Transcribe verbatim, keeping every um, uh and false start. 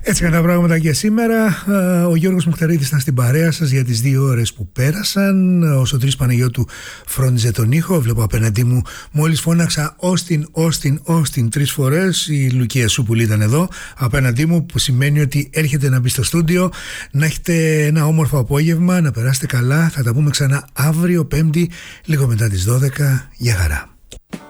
Έτσι είναι τα πράγματα και σήμερα. Ο Γιώργος Μουχταρίδης ήταν στην παρέα σας για τις δύο ώρες που πέρασαν. Ο Σωτήρης Παναγιώτου φρόντιζε τον ήχο. Βλέπω απέναντί μου, μόλις φώναξα Όστιν, Όστιν, Όστιν τρεις φορές, η Λουκία Σούπουλη ήταν εδώ απέναντί μου, που σημαίνει ότι έρχεται να μπει στο στούντιο. Να έχετε ένα όμορφο απόγευμα, να περάσετε καλά. Θα τα πούμε ξανά αύριο Πέμπτη, λίγο μετά τις δώδεκα. Γεια χαρά.